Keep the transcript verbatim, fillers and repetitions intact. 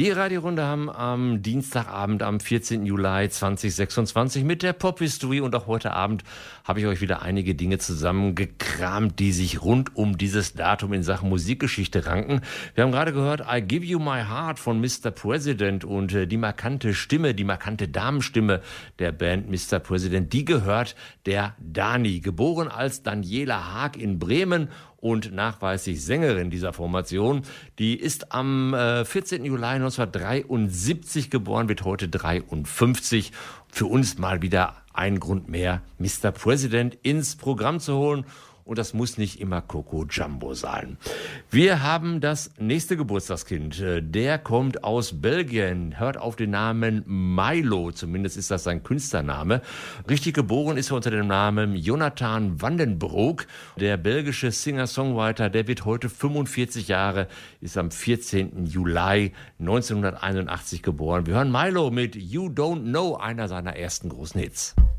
Die Radiorunde haben am Dienstagabend, am vierzehnten Juli zweitausendsechsundzwanzig mit der Pop-History und auch heute Abend habe ich euch wieder einige Dinge zusammengekramt, die sich rund um dieses Datum in Sachen Musikgeschichte ranken. Wir haben gerade gehört I Give You My Heart von Mister President und die markante Stimme, die markante Damenstimme der Band Mister President, die gehört der Dani, geboren als Daniela Haag in Bremen und nachweislich Sängerin dieser Formation. Die ist am äh, vierzehnten Juli neunzehnhundertdreiundsiebzig geboren, wird heute dreiundfünfzig. Für uns mal wieder ein Grund mehr, Mister President ins Programm zu holen. Und das muss nicht immer Coco Jumbo sein. Wir haben das nächste Geburtstagskind. Der kommt aus Belgien, hört auf den Namen Milo, zumindest ist das sein Künstlername. Richtig geboren ist er unter dem Namen Jonathan van den Broek. Der belgische Singer-Songwriter, der wird heute fünfundvierzig Jahre, ist am vierzehnten Juli neunzehnhunderteinundachtzig geboren. Wir hören Milo mit You Don't Know, einer seiner ersten großen Hits.